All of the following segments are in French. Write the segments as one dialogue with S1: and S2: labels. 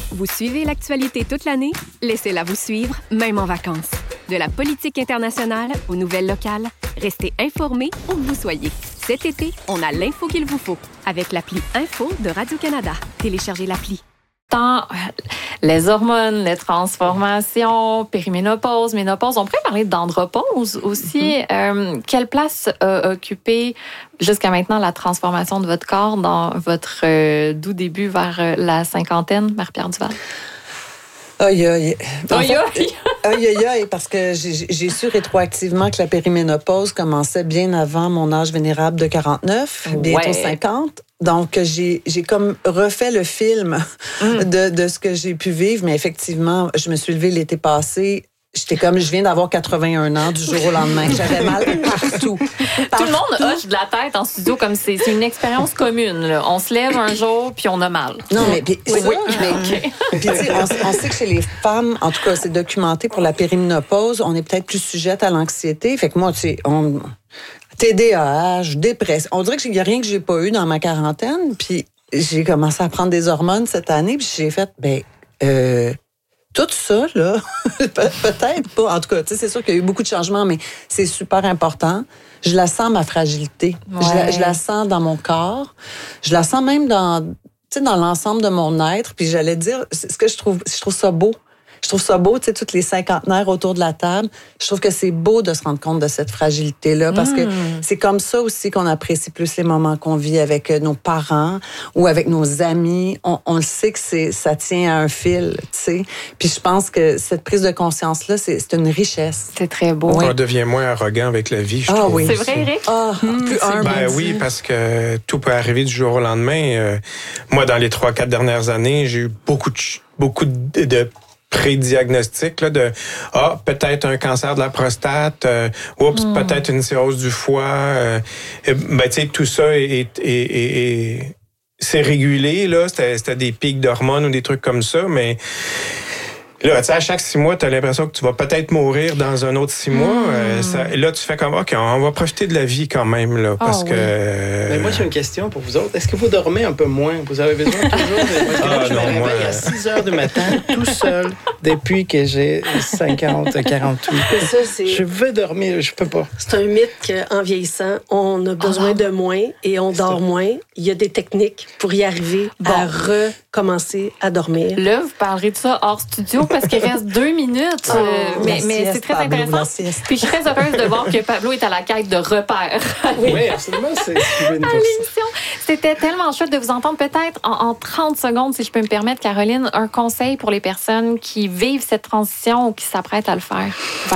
S1: Vous suivez l'actualité toute l'année? Laissez-la vous suivre, même en vacances. De la politique internationale aux nouvelles locales, restez informés où que vous soyez. Cet été, on a l'info qu'il vous faut avec l'appli Info de Radio-Canada. Téléchargez l'appli.
S2: Tant les hormones, les transformations, périménopause, ménopause. On pourrait parler d'andropause aussi. Quelle place a occupé jusqu'à maintenant la transformation de votre corps dans votre doux début vers la cinquantaine, Marie-Pierre Duval?
S3: Aïe, parce que j'ai su rétroactivement que la périménopause commençait bien avant mon âge vénérable de 49, bientôt 50. Donc, j'ai comme refait le film de ce que j'ai pu vivre. Mais effectivement, je me suis levée l'été passé. J'étais comme, je viens d'avoir 81 ans du jour au lendemain. J'avais mal partout.
S2: Tout le monde hoche de la tête en studio comme c'est une expérience commune. Là. On se lève un jour puis on a mal.
S3: Non, mais puis on sait que chez les femmes, en tout cas, c'est documenté pour la périménopause, on est peut-être plus sujette à l'anxiété. Fait que moi, tu sais, TDAH, dépression. On dirait qu'il n'y a rien que j'ai pas eu dans ma quarantaine. Puis j'ai commencé à prendre des hormones cette année. Puis j'ai fait, tout ça, là, peut-être pas. En tout cas, tu sais, c'est sûr qu'il y a eu beaucoup de changements, mais c'est super important. Je la sens, ma fragilité. Ouais. Je la sens dans mon corps. Je la sens même dans l'ensemble de mon être. Puis j'allais dire, ce que je trouve ça beau. Je trouve ça beau, tu sais, tous les cinquantenaires autour de la table. Je trouve que c'est beau de se rendre compte de cette fragilité-là parce que c'est comme ça aussi qu'on apprécie plus les moments qu'on vit avec nos parents ou avec nos amis. On le sait que ça tient à un fil, tu sais. Puis je pense que cette prise de conscience-là, c'est une richesse.
S2: C'est très beau.
S4: On devient moins arrogant avec la vie, je trouve.
S3: Oui.
S2: C'est vrai, Éric?
S3: Plus humble.
S4: Oui, parce que tout peut arriver du jour au lendemain. Moi, dans les 3-4 dernières années, j'ai eu beaucoup de prédiagnostic là, de peut-être un cancer de la prostate, peut-être une cirrhose du foie. Tu sais, tout ça c'est régulé là, c'était des pics d'hormones ou des trucs comme ça, mais là, tu sais, à chaque 6 mois, tu as l'impression que tu vas peut-être mourir dans un autre 6 mois. Là, tu fais comme, OK, on va profiter de la vie quand même, là, parce que...
S5: Mais moi, j'ai une question pour vous autres. Est-ce que vous dormez un peu moins? Vous avez besoin toujours de... Je me réveille à 6 heures du matin, tout seul, depuis que j'ai 48. Je veux dormir, je peux pas.
S6: C'est un mythe qu'en vieillissant, on a besoin de moins et on dort moins. Il y a des techniques pour y arriver à recommencer à dormir.
S2: Là, vous parlerez de ça hors studio parce qu'il reste 2 minutes. Mais c'est très intéressant. Puis je suis très heureuse de voir que Pablo est à la quête de repères.
S5: Oui, absolument. C'est une
S2: l'émission. C'était tellement chouette de vous entendre. Peut-être en 30 secondes, si je peux me permettre, Caroline, un conseil pour les personnes qui vivent cette transition ou qui s'apprêtent à le faire,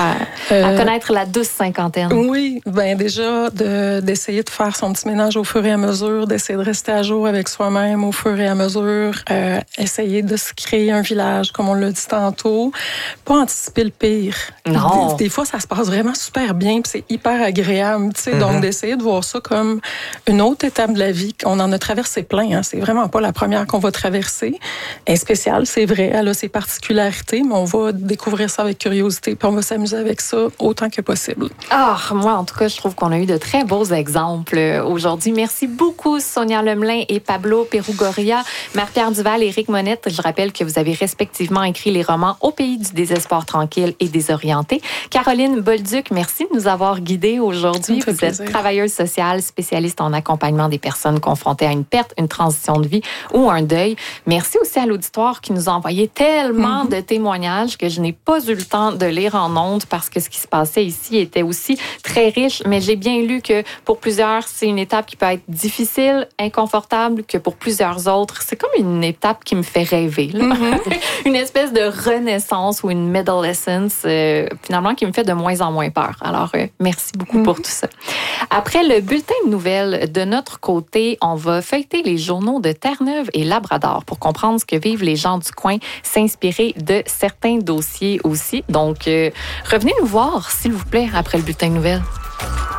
S2: à connaître la douce cinquantaine.
S7: Oui, déjà d'essayer de faire son petit ménage au fur et à mesure, d'essayer de rester à jour avec soi-même au fur et à mesure, essayer de se créer un village, comme on l'a dit tantôt, pas anticiper le pire.
S2: Non.
S7: Des fois, ça se passe vraiment super bien, puis c'est hyper agréable, tu sais. Donc, d'essayer de voir ça comme une autre étape de la vie. On en a traversé plein, hein. C'est vraiment pas la première qu'on va traverser. Elle est spéciale, c'est vrai, elle a ses particularités, mais on va découvrir ça avec curiosité, puis on va s'amuser avec ça autant que possible.
S2: Moi, en tout cas, je trouve qu'on a eu de très beaux exemples aujourd'hui. Merci beaucoup, Sonia Lemelin et Pablo Perugorria. Marie-Pierre Duval et Éric Monette, je rappelle que vous avez respectivement écrit les romans Au pays du désespoir tranquille et Désorienté. Caroline Bolduc, merci de nous avoir guidés aujourd'hui. Vous êtes travailleuse sociale, spécialiste en accompagnement des personnes confrontées à une perte, une transition de vie ou un deuil. Merci aussi à l'auditoire qui nous a envoyé tellement de témoignages que je n'ai pas eu le temps de lire en ondes parce que ce qui se passait ici était aussi très riche, mais j'ai bien lu que pour plusieurs, c'est une étape qui peut être difficile, inconfortable, que pour plusieurs autres, c'est comme une étape qui me fait rêver. Là. Une espèce de renaissance ou une adolescence, finalement, qui me fait de moins en moins peur. Alors, merci beaucoup pour tout ça. Après le bulletin de nouvelles, de notre côté, on va feuilleter les journaux de Terre-Neuve et Labrador pour comprendre ce que vivent les gens du coin, s'inspirer de certains dossiers aussi. Donc, revenez nous voir, s'il vous plaît, après le bulletin de nouvelles.